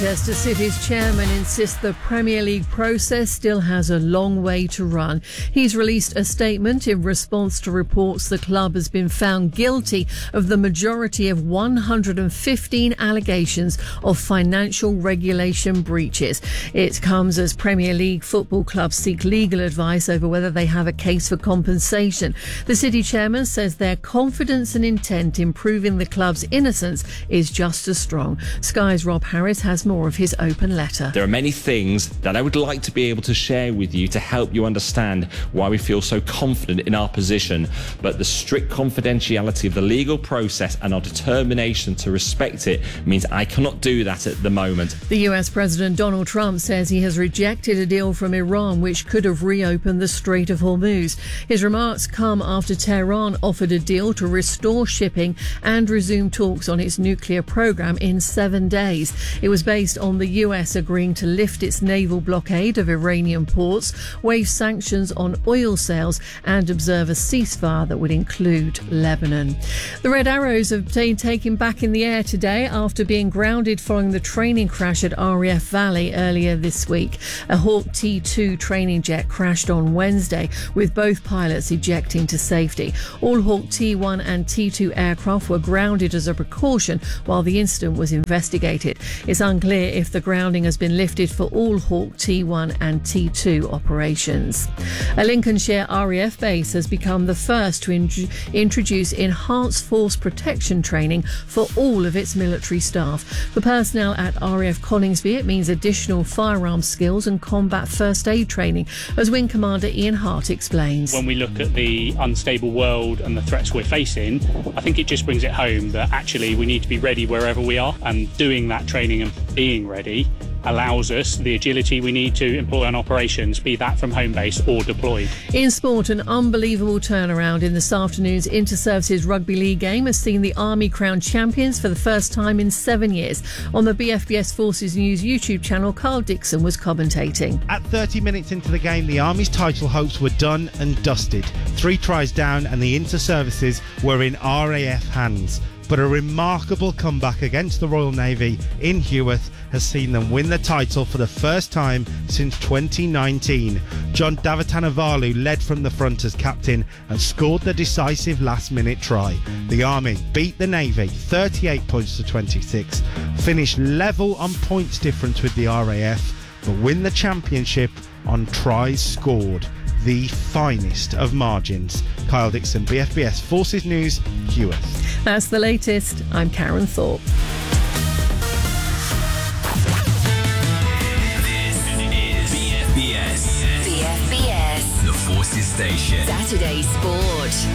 Manchester City's chairman insists the Premier League process still has a long way to run. He's released a statement in response to reports the club has been found guilty of the majority of 115 allegations of financial regulation breaches. It comes as Premier League football clubs seek legal advice over whether they have a case for compensation. The City chairman says their confidence and intent in proving the club's innocence is just as strong. Sky's Rob Harris has more of his open letter. There are many things that I would like to be able to share with you to help you understand why we feel so confident in our position, but the strict confidentiality of the legal process and our determination to respect it means I cannot do that at the moment. The US President Donald Trump says he has rejected a deal from Iran which could have reopened the Strait of Hormuz. His remarks come after Tehran offered a deal to restore shipping and resume talks on its nuclear program in 7 days. It was based on the US agreeing to lift its naval blockade of Iranian ports, waive sanctions on oil sales and observe a ceasefire that would include Lebanon. The Red Arrows have been taken back in the air today after being grounded following the training crash at RAF Valley earlier this week. A Hawk T2 training jet crashed on Wednesday with both pilots ejecting to safety. All Hawk T1 and T2 aircraft were grounded as a precaution while the incident was investigated. It's unclear if the grounding has been lifted for all Hawk T1 and T2 operations. A Lincolnshire RAF base has become the first to introduce enhanced force protection training for all of its military staff. For personnel at RAF Coningsby, it means additional firearms skills and combat first aid training, as Wing Commander Ian Hart explains. When we look at the unstable world and the threats we're facing, I think it just brings it home that actually we need to be ready wherever we are, and doing that training and being ready allows us the agility we need to employ on operations, be that from home base or deployed. In sport, an unbelievable turnaround in this afternoon's Inter-Services Rugby League game has seen the Army crowned champions for the first time in 7 years. On the BFBS Forces News YouTube channel, Carl Dixon was commentating. At 30 minutes into the game, the Army's title hopes were done and dusted. 3 tries down and the Inter-Services were in RAF hands. But a remarkable comeback against the Royal Navy in Heworth has seen them win the title for the first time since 2019. John Davitanavalu led from the front as captain and scored the decisive last-minute try. The Army beat the Navy 38 points to 26, finished level on points difference with the RAF, but win the championship on tries scored. The finest of margins. Kyle Dixon, BFBS Forces News, Heworth. That's the latest. I'm Karen Thorpe. This is BFBS. BFBS. The Forces Station. Saturday Sport.